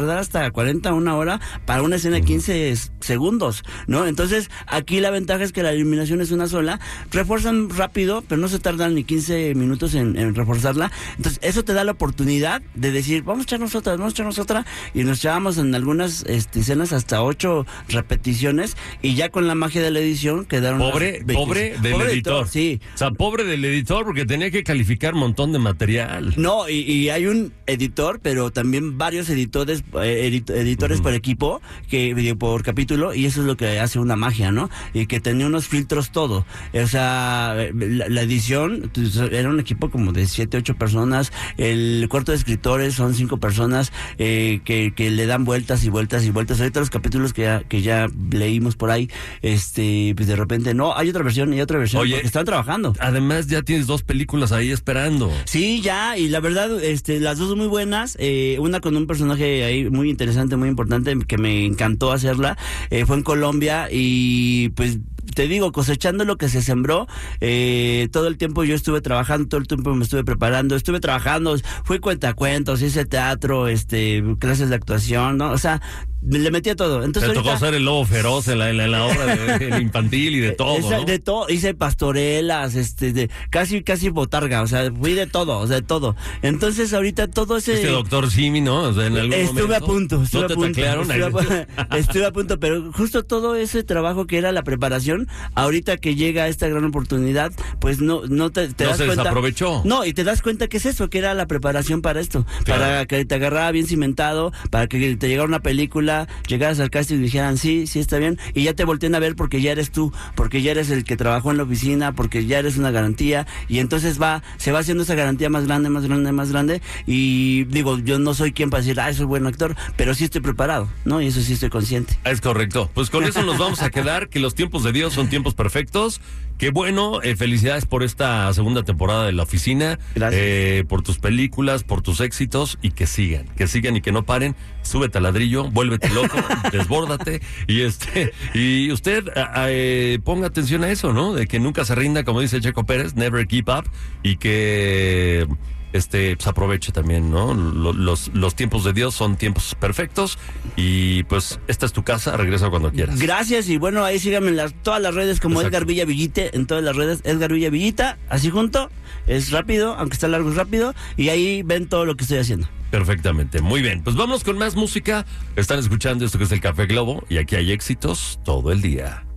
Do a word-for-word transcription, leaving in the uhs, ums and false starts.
tardar hasta cuarenta, una hora para una escena de quince segundos, ¿no? Entonces, aquí la ventaja es que la iluminación es una sola, refuerzan rápido, pero no se tardan ni quince minutos en, en reforzarla. Entonces, eso te da la oportunidad de decir, vamos a echarnos otra, vamos a echarnos otra, y nos echábamos en algunas este, escenas hasta ocho repeticiones, y ya con la magia de la edición quedaron... Pobre, pobre del pobre editor. editor, sí. O sea, pobre del editor, porque tenía que calificar un montón de material. No, y, y hay un editor, pero también varios editores Edit- editores uh-huh. por equipo, que por capítulo, y eso es lo que hace una magia, ¿no? Y que tenía unos filtros todo. O sea, la, la edición era un equipo como de siete, ocho personas, el cuarto de escritores son cinco personas eh, que, que le dan vueltas y vueltas y vueltas. Ahorita los capítulos que ya, que ya leímos por ahí, este, pues de repente, no, hay otra versión y otra versión. Oye, porque están trabajando. Además, ya tienes dos películas ahí esperando. Sí, ya, y la verdad, este, las dos son muy buenas, eh, una con un personaje ahí muy interesante, muy importante, que me encantó hacerla, eh, fue en Colombia, y pues te digo, cosechando lo que se sembró, eh, todo el tiempo yo estuve trabajando, todo el tiempo me estuve preparando, estuve trabajando, fui cuentacuentos, hice teatro, este, clases de actuación, ¿no? O sea, le metí a todo. Entonces, te tocó ahorita, ser el lobo feroz en la, en la, en la obra de, de infantil y de todo, esa, ¿no? De todo, hice pastorelas, este, de, casi, casi botarga, o sea, fui de todo, o sea, de todo. Entonces, ahorita todo ese... Este doctor Simi, ¿no? O sea, en algún estuve momento, a punto, estuve ¿no a te punto. taclearon? Estuve a, estuve a punto, pero justo todo ese trabajo que era la preparación, ahorita que llega esta gran oportunidad, pues no, no te, te no das se cuenta. desaprovechó. No, y te das cuenta que es eso, que era la preparación para esto, Claro. para que te agarrara bien cimentado, para que te llegara una película, llegaras al casting y dijeran, sí, sí está bien, y ya te voltean a ver porque ya eres tú, porque ya eres el que trabajó en la oficina, porque ya eres una garantía, y entonces va, se va haciendo esa garantía más grande, más grande, más grande, y digo, yo no soy quien para decir, ah, soy buen actor, pero sí estoy preparado, ¿no? Y eso sí estoy consciente. Es correcto. Pues con eso nos vamos a quedar, que los tiempos de Dios son tiempos perfectos. Qué bueno, eh, felicidades por esta segunda temporada de La Oficina. Gracias. Eh, por tus películas, por tus éxitos, y que sigan, que sigan y que no paren. Súbete al ladrillo, vuélvete loco, desbórdate, y este, y usted eh, ponga atención a eso, ¿no? De que nunca se rinda, como dice Checo Pérez, never keep up, y que este pues aproveche también, ¿no? Los, los tiempos de Dios son tiempos perfectos, y pues esta es tu casa, regresa cuando quieras. Gracias, y bueno, ahí síganme en las, todas las redes como Exacto. Edgar Villa Villite, en todas las redes, Edgar Villa Villita, así junto, es rápido, aunque está largo es rápido, y ahí ven todo lo que estoy haciendo. Perfectamente, muy bien. Pues vamos con más música. Están escuchando esto que es el Café Globo, y aquí hay éxitos todo el día.